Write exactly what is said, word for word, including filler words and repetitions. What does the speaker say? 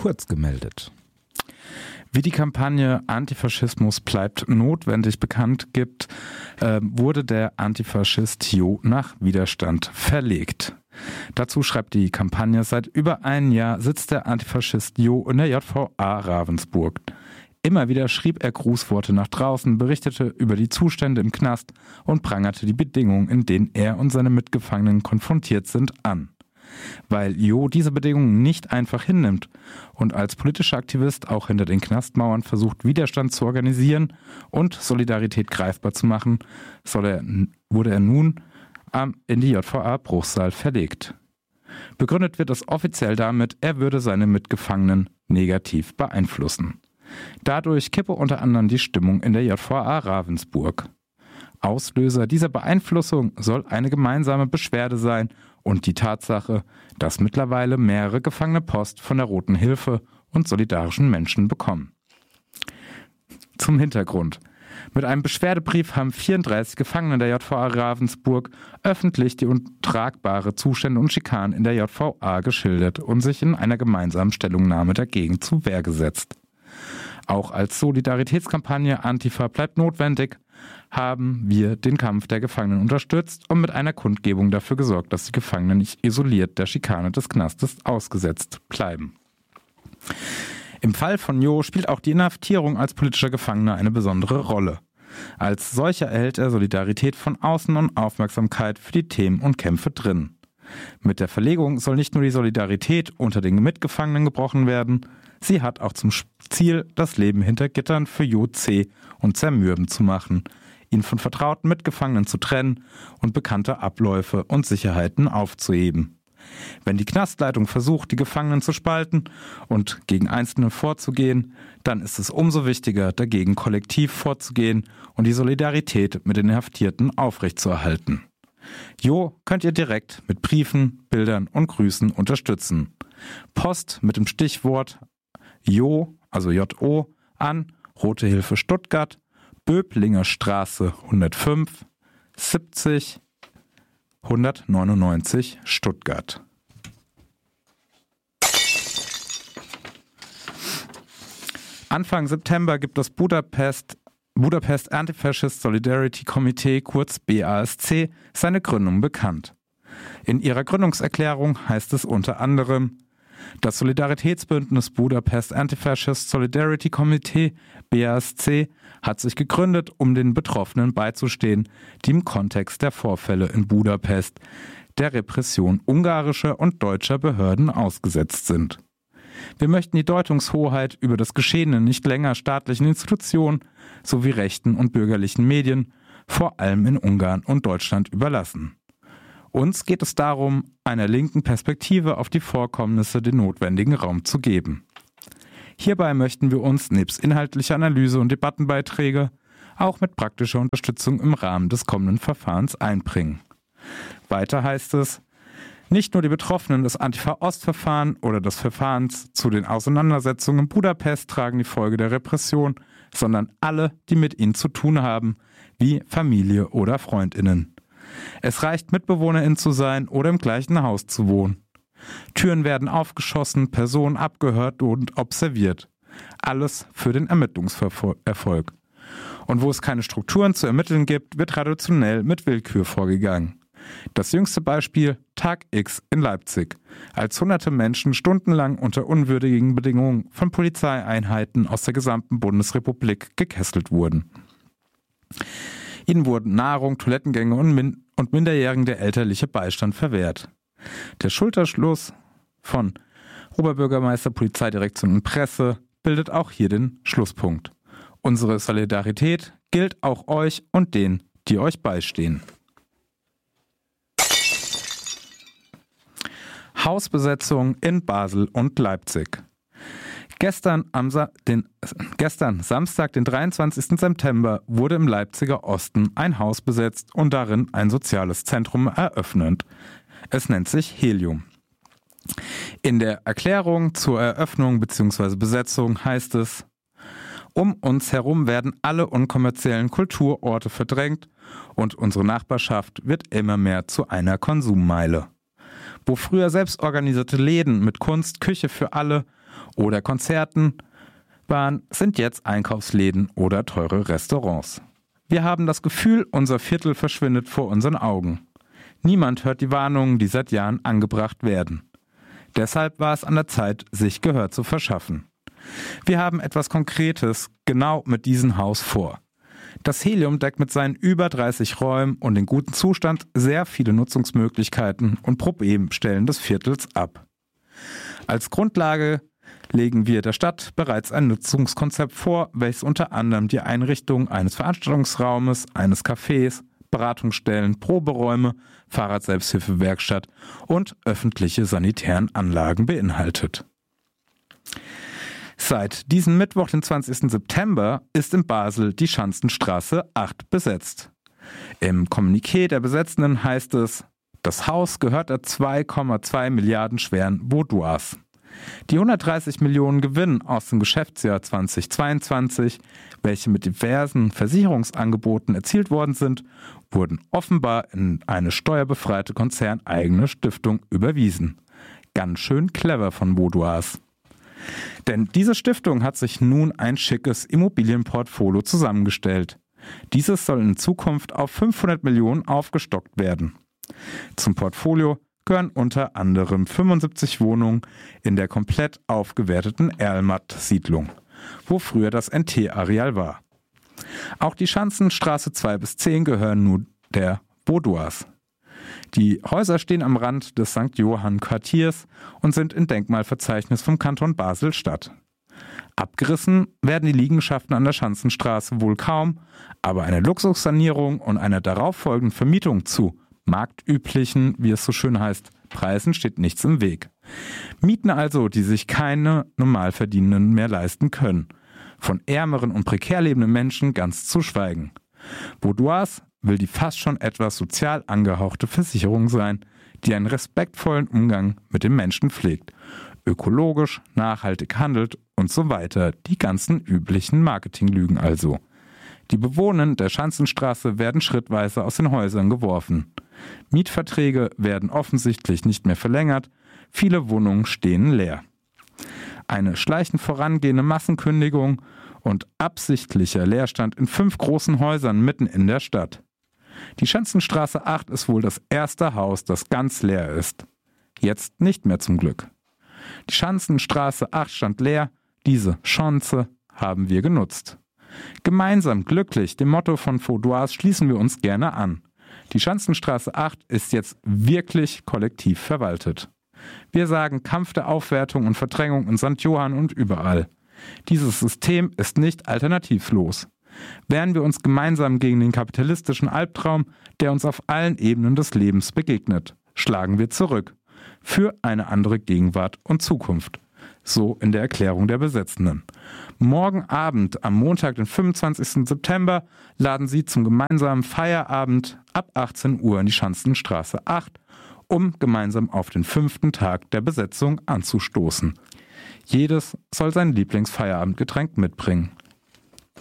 Kurz gemeldet. Wie die Kampagne Antifaschismus bleibt notwendig bekannt gibt, äh, wurde der Antifaschist Jo nach Widerstand verlegt. Dazu schreibt die Kampagne, seit über ein Jahr sitzt der Antifaschist Jo in der J V A Ravensburg. Immer wieder schrieb er Grußworte nach draußen, berichtete über die Zustände im Knast und prangerte die Bedingungen, in denen er und seine Mitgefangenen konfrontiert sind, an. Weil Jo diese Bedingungen nicht einfach hinnimmt und als politischer Aktivist auch hinter den Knastmauern versucht, Widerstand zu organisieren und Solidarität greifbar zu machen, soll er, wurde er nun in die J V A Bruchsal verlegt. Begründet wird es offiziell damit, er würde seine Mitgefangenen negativ beeinflussen. Dadurch kippe unter anderem die Stimmung in der J V A Ravensburg. Auslöser dieser Beeinflussung soll eine gemeinsame Beschwerde sein und die Tatsache, dass mittlerweile mehrere Gefangene Post von der Roten Hilfe und solidarischen Menschen bekommen. Zum Hintergrund. Mit einem Beschwerdebrief haben vierunddreißig Gefangene der J V A Ravensburg öffentlich die untragbare Zustände und Schikanen in der J V A geschildert und sich in einer gemeinsamen Stellungnahme dagegen zur Wehr gesetzt. Auch als Solidaritätskampagne Antifa bleibt notwendig haben wir den Kampf der Gefangenen unterstützt und mit einer Kundgebung dafür gesorgt, dass die Gefangenen nicht isoliert der Schikane des Knastes ausgesetzt bleiben. Im Fall von Jo spielt auch die Inhaftierung als politischer Gefangener eine besondere Rolle. Als solcher erhält er Solidarität von außen und Aufmerksamkeit für die Themen und Kämpfe drin. Mit der Verlegung soll nicht nur die Solidarität unter den Mitgefangenen gebrochen werden, sie hat auch zum Ziel, das Leben hinter Gittern für Jo zäh und zermürben zu machen, ihn von vertrauten Mitgefangenen zu trennen und bekannte Abläufe und Sicherheiten aufzuheben. Wenn die Knastleitung versucht, die Gefangenen zu spalten und gegen Einzelne vorzugehen, dann ist es umso wichtiger, dagegen kollektiv vorzugehen und die Solidarität mit den Inhaftierten aufrechtzuerhalten. Jo könnt ihr direkt mit Briefen, Bildern und Grüßen unterstützen. Post mit dem Stichwort Jo, also J O, an Rote Hilfe Stuttgart, Böblinger Straße hundertfünf, siebzig, hundertneunundneunzig Stuttgart. Anfang September gibt das Budapest, Budapest Anti-Fascist Solidarity Committee, kurz B A S C, seine Gründung bekannt. In ihrer Gründungserklärung heißt es unter anderem: Das Solidaritätsbündnis Budapest Anti-Fascist Solidarity Committee, B A S C, hat sich gegründet, um den Betroffenen beizustehen, die im Kontext der Vorfälle in Budapest der Repression ungarischer und deutscher Behörden ausgesetzt sind. Wir möchten die Deutungshoheit über das Geschehene nicht länger staatlichen Institutionen sowie rechten und bürgerlichen Medien, vor allem in Ungarn und Deutschland, überlassen. Uns geht es darum, einer linken Perspektive auf die Vorkommnisse den notwendigen Raum zu geben. Hierbei möchten wir uns nebst inhaltlicher Analyse und Debattenbeiträge auch mit praktischer Unterstützung im Rahmen des kommenden Verfahrens einbringen. Weiter heißt es: Nicht nur die Betroffenen des Antifa-Ost-Verfahrens oder des Verfahrens zu den Auseinandersetzungen in Budapest tragen die Folge der Repression, sondern alle, die mit ihnen zu tun haben, wie Familie oder FreundInnen. Es reicht, MitbewohnerInnen zu sein oder im gleichen Haus zu wohnen. Türen werden aufgeschossen, Personen abgehört und observiert. Alles für den Ermittlungserfolg. Und wo es keine Strukturen zu ermitteln gibt, wird traditionell mit Willkür vorgegangen. Das jüngste Beispiel: Tag X in Leipzig, als hunderte Menschen stundenlang unter unwürdigen Bedingungen von Polizeieinheiten aus der gesamten Bundesrepublik gekesselt wurden. Ihnen wurden Nahrung, Toilettengänge und, Min- und Minderjährigen der elterliche Beistand verwehrt. Der Schulterschluss von Oberbürgermeister, Polizeidirektion und Presse bildet auch hier den Schlusspunkt. Unsere Solidarität gilt auch euch und denen, die euch beistehen. Hausbesetzung in Basel und Leipzig. Gestern, am Sa- den, gestern, Samstag, den dreiundzwanzigsten September, wurde im Leipziger Osten ein Haus besetzt und darin ein soziales Zentrum eröffnet. Es nennt sich Helium. In der Erklärung zur Eröffnung bzw. Besetzung heißt es: Um uns herum werden alle unkommerziellen Kulturorte verdrängt und unsere Nachbarschaft wird immer mehr zu einer Konsummeile. Wo früher selbstorganisierte Läden mit Kunst, Küche für alle oder Konzerten waren, sind jetzt Einkaufsläden oder teure Restaurants. Wir haben das Gefühl, unser Viertel verschwindet vor unseren Augen. Niemand hört die Warnungen, die seit Jahren angebracht werden. Deshalb war es an der Zeit, sich Gehör zu verschaffen. Wir haben etwas Konkretes genau mit diesem Haus vor. Das Helium deckt mit seinen über dreißig Räumen und in gutem Zustand sehr viele Nutzungsmöglichkeiten und Problemstellen des Viertels ab. Als Grundlage legen wir der Stadt bereits ein Nutzungskonzept vor, welches unter anderem die Einrichtung eines Veranstaltungsraumes, eines Cafés, Beratungsstellen, Proberäume, Fahrradselbsthilfewerkstatt und öffentliche sanitären Anlagen beinhaltet. Seit diesem Mittwoch, den zwanzigsten September, ist in Basel die Schanzenstraße acht besetzt. Im Kommuniqué der Besetzenden heißt es, das Haus gehört der zwei Komma zwei Milliarden schweren Vaudoise. Die hundertdreißig Millionen Gewinn aus dem Geschäftsjahr zweitausendzweiundzwanzig, welche mit diversen Versicherungsangeboten erzielt worden sind, wurden offenbar in eine steuerbefreite konzerneigene Stiftung überwiesen. Ganz schön clever von Vaudoise. Denn diese Stiftung hat sich nun ein schickes Immobilienportfolio zusammengestellt. Dieses soll in Zukunft auf fünfhundert Millionen aufgestockt werden. Zum Portfolio gehören unter anderem fünfundsiebzig Wohnungen in der komplett aufgewerteten Erlmatt-Siedlung, wo früher das N T-Areal war. Auch die Schanzenstraße zwei bis zehn gehören nun der Vaudoise. Die Häuser stehen am Rand des Sankt Johann-Quartiers und sind im Denkmalverzeichnis vom Kanton Basel-Stadt. Abgerissen werden die Liegenschaften an der Schanzenstraße wohl kaum, aber eine Luxussanierung und eine darauffolgende Vermietung zu marktüblichen, wie es so schön heißt, Preisen steht nichts im Weg. Mieten also, die sich keine Normalverdienenden mehr leisten können. Von ärmeren und prekär lebenden Menschen ganz zu schweigen. Vaudoise will die fast schon etwas sozial angehauchte Versicherung sein, die einen respektvollen Umgang mit den Menschen pflegt, ökologisch, nachhaltig handelt und so weiter. Die ganzen üblichen Marketinglügen also. Die Bewohner der Schanzenstraße werden schrittweise aus den Häusern geworfen. Mietverträge werden offensichtlich nicht mehr verlängert, viele Wohnungen stehen leer. Eine schleichend vorangehende Massenkündigung und absichtlicher Leerstand in fünf großen Häusern mitten in der Stadt. Die Schanzenstraße acht ist wohl das erste Haus, das ganz leer ist. Jetzt nicht mehr zum Glück. Die Schanzenstraße acht stand leer, diese Chance haben wir genutzt. Gemeinsam glücklich, dem Motto von Vaudoise, schließen wir uns gerne an. Die Schanzenstraße acht ist jetzt wirklich kollektiv verwaltet. Wir sagen Kampf der Aufwertung und Verdrängung in Sankt Johann und überall. Dieses System ist nicht alternativlos. Wehren wir uns gemeinsam gegen den kapitalistischen Albtraum, der uns auf allen Ebenen des Lebens begegnet. Schlagen wir zurück. Für eine andere Gegenwart und Zukunft. So in der Erklärung der Besetzenden. Morgen Abend, am Montag, den fünfundzwanzigsten September, laden sie zum gemeinsamen Feierabend ab achtzehn Uhr in die Schanzenstraße acht, um gemeinsam auf den fünften Tag der Besetzung anzustoßen. Jedes soll sein Lieblingsfeierabendgetränk mitbringen.